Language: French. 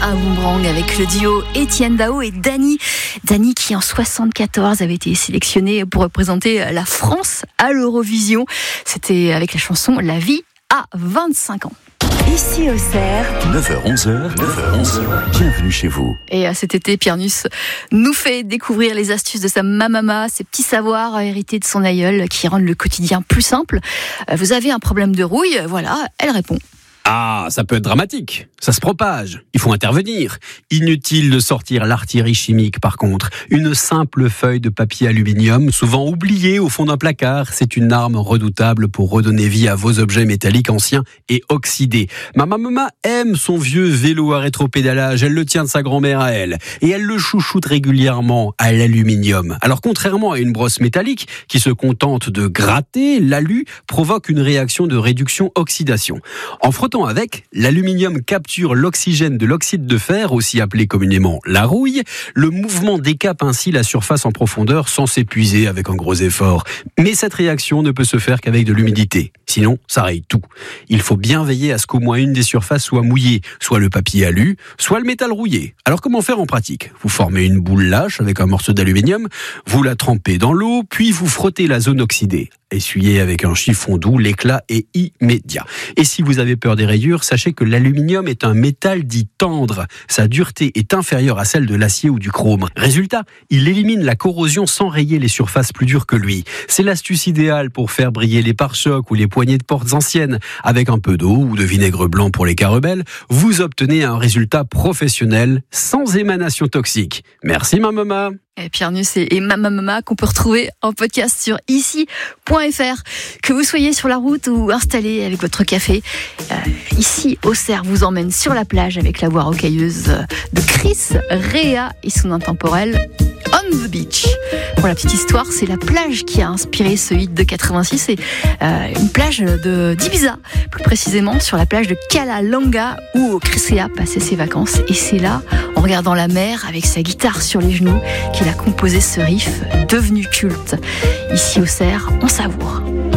à Boomerang avec le duo Étienne Dao et Dany. Dany qui en 74 avait été sélectionné pour représenter la France à l'Eurovision. C'était avec la chanson La vie à 25 ans. Ici Auxerre, 9h-11h, bienvenue chez vous. Et cet été, Pierre Nuss nous fait découvrir les astuces de sa mamama, ses petits savoirs hérités de son aïeul qui rendent le quotidien plus simple. Vous avez un problème de rouille, voilà, elle répond. Ah, ça peut être dramatique. Ça se propage. Il faut intervenir. Inutile de sortir l'artillerie chimique, par contre. Une simple feuille de papier aluminium, souvent oubliée au fond d'un placard, c'est une arme redoutable pour redonner vie à vos objets métalliques anciens et oxydés. Ma maman aime son vieux vélo à rétropédalage. Elle le tient de sa grand-mère à elle. Et elle le chouchoute régulièrement à l'aluminium. Alors, contrairement à une brosse métallique qui se contente de gratter, l'alu provoque une réaction de réduction-oxydation. En frottant avec, l'aluminium capture l'oxygène de l'oxyde de fer, aussi appelé communément la rouille. Le mouvement décape ainsi la surface en profondeur sans s'épuiser avec un gros effort. Mais cette réaction ne peut se faire qu'avec de l'humidité. Sinon, ça raye tout. Il faut bien veiller à ce qu'au moins une des surfaces soit mouillée, soit le papier alu, soit le métal rouillé. Alors comment faire en pratique ? Vous formez une boule lâche avec un morceau d'aluminium, vous la trempez dans l'eau, puis vous frottez la zone oxydée. Essuyez avec un chiffon doux, l'éclat est immédiat. Et si vous avez peur des rayures, sachez que l'aluminium est un métal dit tendre. Sa dureté est inférieure à celle de l'acier ou du chrome. Résultat, il élimine la corrosion sans rayer les surfaces plus dures que lui. C'est l'astuce idéale pour faire briller les pare-chocs ou les poignées de portes anciennes. Avec un peu d'eau ou de vinaigre blanc pour les cas rebelles, vous obtenez un résultat professionnel sans émanation toxique. Merci ma maman. Pierre Nuss et Mamama qu'on peut retrouver en podcast sur ici.fr. Que vous soyez sur la route ou installé avec votre café, ici Auxerre vous emmène sur la plage avec la voix rocailleuse de Chris Rea et son intemporel On the Beach. Pour la petite histoire, c'est la plage qui a inspiré ce hit de 86. C'est une plage d'Ibiza, plus précisément sur la plage de Cala Longa où Chris Rea passait ses vacances. Et c'est là, en regardant la mer avec sa guitare sur les genoux, qu'il a composé ce riff devenu culte. Ici Auxerre, on savoure.